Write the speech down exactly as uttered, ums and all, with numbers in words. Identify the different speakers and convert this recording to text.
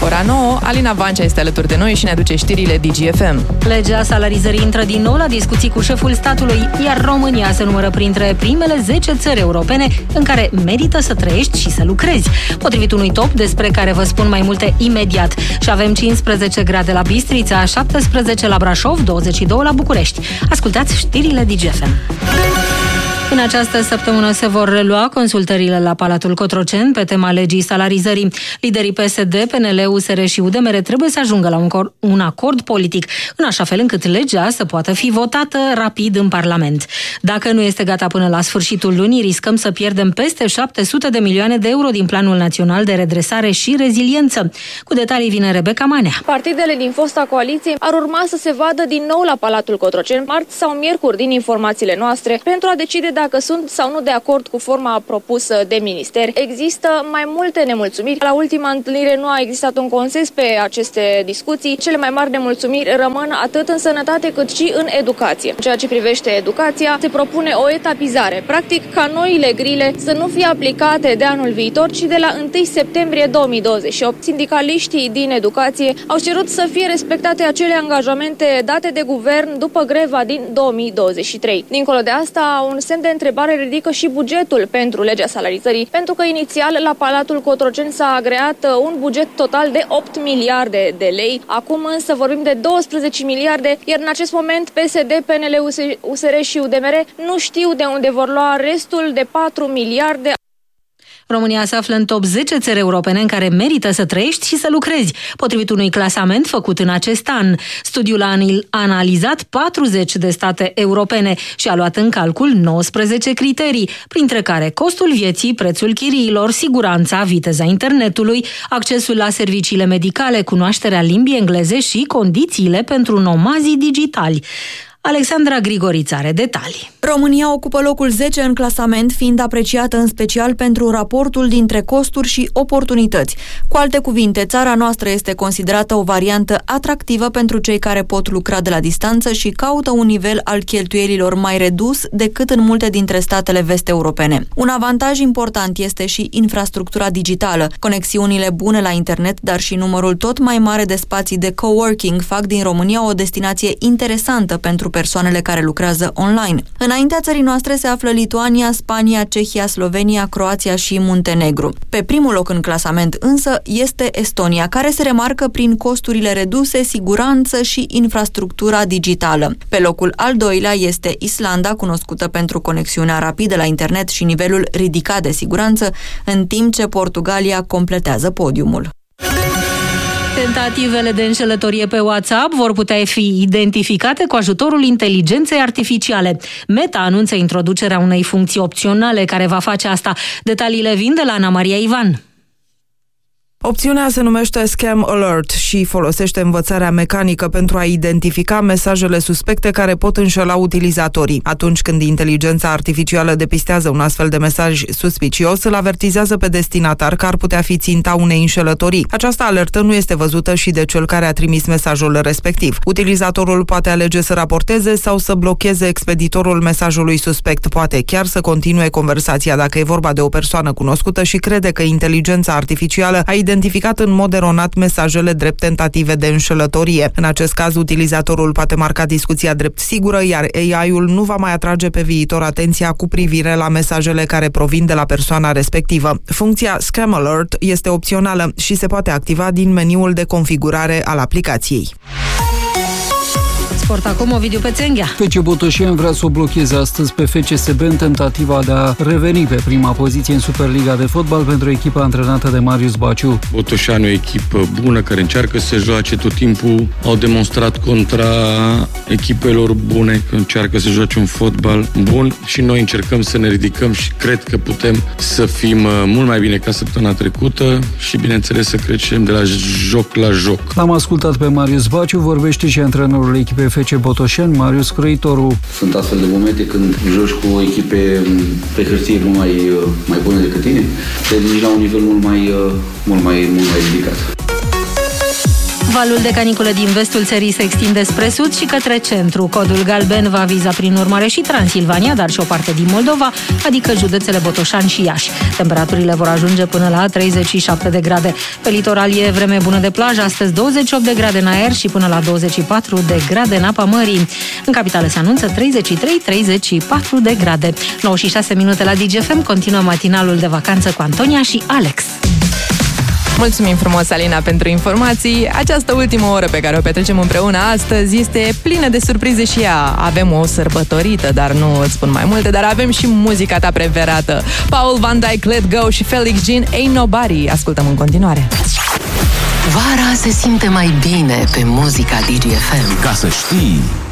Speaker 1: Ora nouă, Alina Vancea este alături de noi și ne aduce știrile D G F M.
Speaker 2: Legea salarizării intră din nou la discuții cu șeful statului, iar România se numără printre primele zece țări europene în care merită să trăiești și să lucrezi. Potrivit unui top despre care vă spun mai multe imediat. Și avem cincisprezece grade la Bistrița, șaptesprezece la Brașov, douăzeci și doi la București. Ascultați știrile D G F M. În această săptămână se vor relua consultările la Palatul Cotroceni pe tema legii salarizării. Liderii P S D, P N L, U S R și U D M R trebuie să ajungă la un, un acord politic, în așa fel încât legea să poată fi votată rapid în Parlament. Dacă nu este gata până la sfârșitul lunii, riscăm să pierdem peste șapte sute de milioane de euro din Planul Național de Redresare și Reziliență. Cu detalii vine Rebecca Manea.
Speaker 3: Partidele din fosta coaliție ar urma să se vadă din nou la Palatul Cotroceni, marți sau miercuri din informațiile noastre, pentru a decide dacă sunt sau nu de acord cu forma propusă de minister. Există mai multe nemulțumiri. La ultima întâlnire nu a existat un consens pe aceste discuții. Cele mai mari nemulțumiri rămân atât în sănătate cât și în educație. În ceea ce privește educația, se propune o etapizare. Practic, ca noile grile să nu fie aplicate de anul viitor, ci de la întâi septembrie două mii douăzeci și opt. Sindicaliștii din educație au cerut să fie respectate acele angajamente date de guvern după greva din două mii douăzeci și trei. Dincolo de asta, un semn de întrebare ridică și bugetul pentru legea salarizării, pentru că inițial la Palatul Cotroceni s-a agreat un buget total de opt miliarde de lei. Acum însă vorbim de douăsprezece miliarde, iar în acest moment P S D, P N L, U S R și U D M R nu știu de unde vor lua restul de patru miliarde.
Speaker 2: România se află în top zece țări europene în care merită să trăiești și să lucrezi, potrivit unui clasament făcut în acest an. Studiul a analizat patruzeci de state europene și a luat în calcul nouăsprezece criterii, printre care costul vieții, prețul chiriilor, siguranța, viteza internetului, accesul la serviciile medicale, cunoașterea limbii engleze și condițiile pentru nomazii digitali. Alexandra Grigorița are detalii.
Speaker 4: România ocupă locul zece în clasament, fiind apreciată în special pentru raportul dintre costuri și oportunități. Cu alte cuvinte, țara noastră este considerată o variantă atractivă pentru cei care pot lucra de la distanță și caută un nivel al cheltuielilor mai redus decât în multe dintre statele vest-europene. Un avantaj important este și infrastructura digitală. Conexiunile bune la internet, dar și numărul tot mai mare de spații de coworking fac din România o destinație interesantă pentru persoanele care lucrează online. Înaintea țării noastre se află Lituania, Spania, Cehia, Slovenia, Croația și Muntenegru. Pe primul loc în clasament însă este Estonia, care se remarcă prin costurile reduse, siguranță și infrastructura digitală. Pe locul al doilea este Islanda, cunoscută pentru conexiunea rapidă la internet și nivelul ridicat de siguranță, în timp ce Portugalia completează podiumul.
Speaker 2: Tentativele de înșelătorie pe WhatsApp vor putea fi identificate cu ajutorul inteligenței artificiale. Meta anunță introducerea unei funcții opționale care va face asta. Detaliile vin de la Ana Maria Ivan.
Speaker 5: Opțiunea se numește Scam Alert și folosește învățarea mecanică pentru a identifica mesajele suspecte care pot înșela utilizatorii. Atunci când inteligența artificială depistează un astfel de mesaj suspicios, îl avertizează pe destinatar că ar putea fi ținta unei înșelătorii. Această alertă nu este văzută și de cel care a trimis mesajul respectiv. Utilizatorul poate alege să raporteze sau să blocheze expeditorul mesajului suspect. Poate chiar să continue conversația dacă e vorba de o persoană cunoscută și crede că inteligența artificială a identificat în mod eronat mesajele drept tentative de înșelătorie. În acest caz, utilizatorul poate marca discuția drept sigură, iar A I-ul nu va mai atrage pe viitor atenția cu privire la mesajele care provin de la persoana respectivă. Funcția Scam Alert este opțională și se poate activa din meniul de configurare al aplicației.
Speaker 2: Sport acum, Ovidiu Pețenghea.
Speaker 6: F C Botoșani vrea să o blocheze astăzi pe F C S B în tentativa de a reveni pe prima poziție în Superliga de fotbal pentru echipa antrenată de Marius Baciu.
Speaker 7: Botoșani e o echipă bună care încearcă să joace tot timpul. Au demonstrat contra echipelor bune că încearcă să joace un fotbal bun și noi încercăm să ne ridicăm și cred că putem să fim mult mai bine ca săptămâna trecută și bineînțeles să creștem de la joc la joc.
Speaker 6: L-am ascultat pe Marius Baciu, vorbește și antrenorul echipei F C Botoșani, Marius Crăitoru.
Speaker 8: Sunt astfel de momente când joci cu echipe pe hârtie mult mai, mai bune decât tine, te ridici la un nivel mult mai, mult mai, mult mai ridicat.
Speaker 2: Valul de caniculă din vestul țării se extinde spre sud și către centru. Codul galben va viza prin urmare și Transilvania, dar și o parte din Moldova, adică județele Botoșani și Iași. Temperaturile vor ajunge până la treizeci și șapte de grade. Pe litoral e vreme bună de plajă, astăzi douăzeci și opt de grade în aer și până la douăzeci și patru de grade în apa mării. În capitală se anunță treizeci și trei treizeci și patru de grade. nouă și șase minute la Digi F M, continuă matinalul de vacanță cu Antonia și Alex.
Speaker 1: Mulțumim frumos, Alina, pentru informații. Această ultimă oră pe care o petrecem împreună astăzi este plină de surprize și ea. Avem o sărbătorită, dar nu îți spun mai multe, dar avem și muzica ta preferată. Paul Van Dyk, Let Go și Felix Jean, Ain't Nobody. Ascultăm în continuare.
Speaker 9: Vara se simte mai bine pe muzica Digi F M.
Speaker 10: Ca să știi...